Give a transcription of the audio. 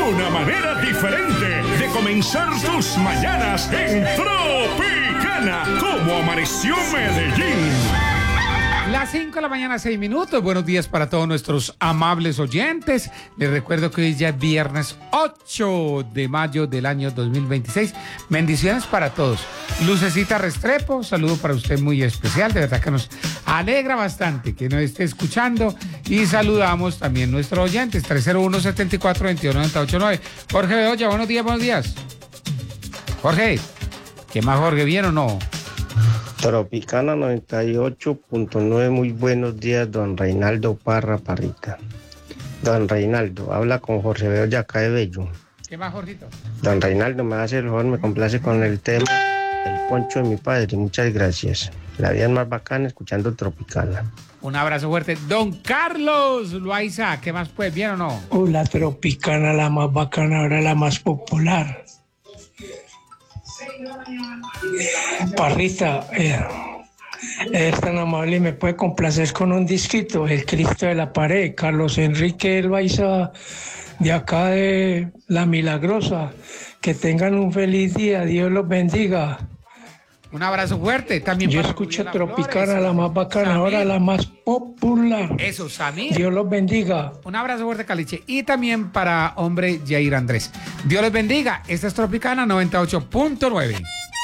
una manera diferente de comenzar tus mañanas en Tropicana. ¿Cómo amaneció Medellín? Las 5 de la mañana, 6 minutos. Buenos días para todos nuestros amables oyentes. Les recuerdo que hoy ya es viernes 8 de mayo del año 2026. Bendiciones para todos. Lucecita Restrepo, saludo para usted muy especial. De verdad que nos alegra bastante que nos esté escuchando. Y saludamos también a nuestros oyentes. 301-74-21-989. Jorge Bedoya, buenos días, buenos días. Jorge, ¿qué más, Jorge? ¿Bien o no? Tropicana 98.9, muy buenos días, don Reinaldo Parrita. Don Reinaldo, habla con Jorge Bedoya acá de Bello. ¿Qué más, Jorgito? Don Reinaldo, me hace el favor, me complace con el tema El poncho de mi padre, muchas gracias. La vida es más bacana escuchando Tropicana. Un abrazo fuerte. Don Carlos Loaiza, ¿qué más pues? ¿Bien o no? La Tropicana, la más bacana, ahora la más popular. Parrita, es tan amable y me puede complacer con un disquito, El Cristo de la Pared, Carlos Enrique Loaiza, de acá de La Milagrosa. Que tengan un feliz día, Dios los bendiga. Un abrazo fuerte. También yo para escucho Juliana Tropicana, Flores, la más bacana, Samir. ahora la más popular. Eso, Samir. Dios los bendiga. Un abrazo fuerte, Caliche. Y también para hombre Jair Andrés. Dios les bendiga. Esta es Tropicana 98.9.